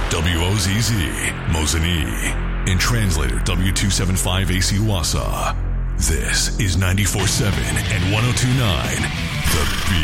WOZZ, Mosinee. In translator, W275AC Wausau. This is 94.7 and 102.9, The